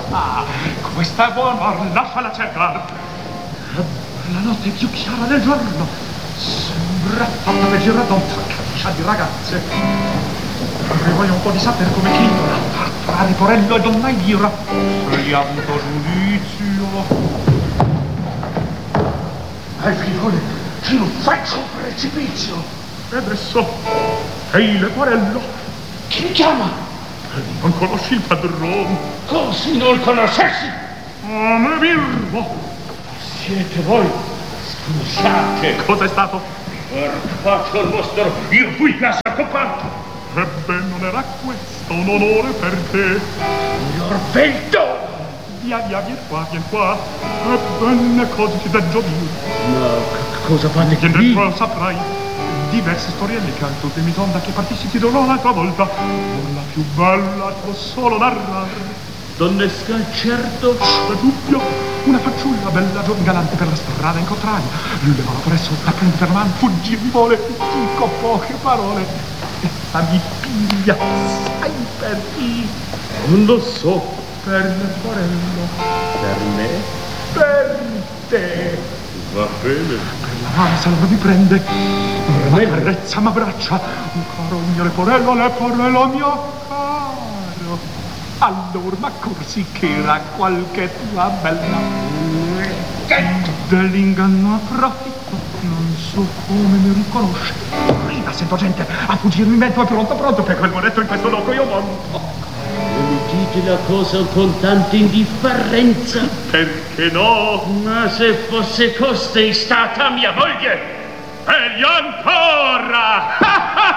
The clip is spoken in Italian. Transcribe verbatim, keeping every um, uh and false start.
Ah, questa è buona, lasciala cercare. La notte è più chiara del giorno. Sembra fatta per giradonta, camicia di ragazze. E voglio un po' di sapere come titola. Tra Riporello e Donna Ira. Scegliando giudizio. Ai figlioli, io faccio un precipizio. E adesso, ehi Leporello. Chi mi chiama? Non conosci il padrone? Così non conoscessi? Ah, me birbo. Siete voi? Scusate. Cosa è stato? Faccio il vostro, io fui casa coppato. Ebbene, non era questo un onore per te. Signor Velto! Via, via, vieni qua, vieni qua. Ebbene, cosa ti deggio dire? No, c- cosa fate Che qui? dentro lo saprai. Diverse storielle che al tuo mi sonda che partissi ti dirò l'altra volta. Non la più bella ti posso solo narrare. Donnesca, certo. C'è dubbio. Una fanciulla bella giovane galante per la strada incontrai. Lui levava presso da prendere per mano, fuggir mi vuole. Dico poche parole. Essa mi piglia. Sai per chi? Non lo so. Per Leporello. Per me? Per te. Va bene. Per la mano se non mi prende. Ma carezza m'abbraccia. Un caro mio Leporello, Leporello mio caro. Allora, ma corsi che era qualche tua bella che dell'inganno approfitto, non so come mi riconosce. Prima sento gente a fuggirmi in vento, è pronto, pronto, per quel monetto in questo loco io monto. Mi dite la cosa con tanta indifferenza? Perché no? Ma se fosse costei stata mia moglie! Meglio ancora!